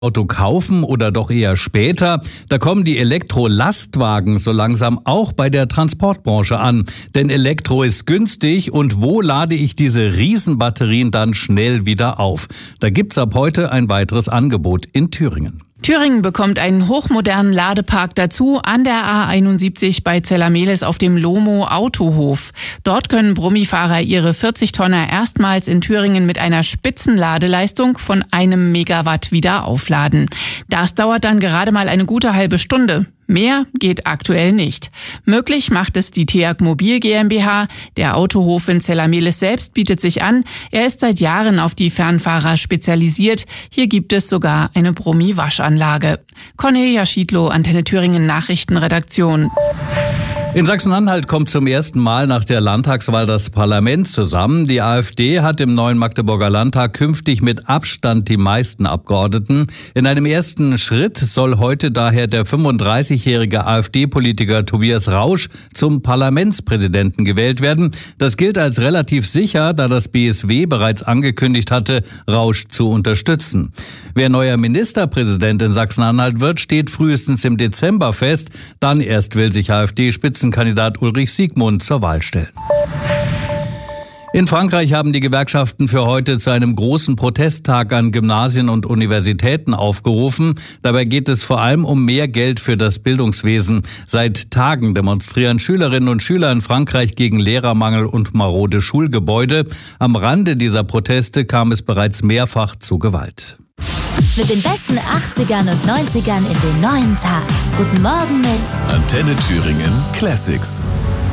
Auto kaufen oder doch eher später? Da kommen die Elektrolastwagen so langsam auch bei der Transportbranche an. Denn Elektro ist günstig und wo lade ich diese Riesenbatterien dann schnell wieder auf? Da gibt's ab heute ein weiteres Angebot in Thüringen. Thüringen bekommt einen hochmodernen Ladepark dazu an der A71 bei Zellamelis auf dem Lomo Autohof. Dort können Brummifahrer ihre 40-Tonner erstmals in Thüringen mit einer Spitzenladeleistung von 1 Megawatt wieder aufladen. Das dauert dann gerade mal eine gute halbe Stunde. Mehr geht aktuell nicht. Möglich macht es die TEAG Mobil GmbH. Der Autohof in Zellamelis selbst bietet sich an. Er ist seit Jahren auf die Fernfahrer spezialisiert. Hier gibt es sogar eine Brummi-Waschanlage. Cornelia Schiedlow, Antenne Thüringen Nachrichtenredaktion. In Sachsen-Anhalt kommt zum ersten Mal nach der Landtagswahl das Parlament zusammen. Die AfD hat im neuen Magdeburger Landtag künftig mit Abstand die meisten Abgeordneten. In einem ersten Schritt soll heute daher der 35-jährige AfD-Politiker Tobias Rausch zum Parlamentspräsidenten gewählt werden. Das gilt als relativ sicher, da das BSW bereits angekündigt hatte, Rausch zu unterstützen. Wer neuer Ministerpräsident in Sachsen-Anhalt wird, steht frühestens im Dezember fest. Dann erst will sich AfD-Spitzenkandidat Ulrich Siegmund zur Wahl stellen. In Frankreich haben die Gewerkschaften für heute zu einem großen Protesttag an Gymnasien und Universitäten aufgerufen. Dabei geht es vor allem um mehr Geld für das Bildungswesen. Seit Tagen demonstrieren Schülerinnen und Schüler in Frankreich gegen Lehrermangel und marode Schulgebäude. Am Rande dieser Proteste kam es bereits mehrfach zu Gewalt. Mit den besten 80ern und 90ern in den neuen Tag. Guten Morgen mit Antenne Thüringen Classics.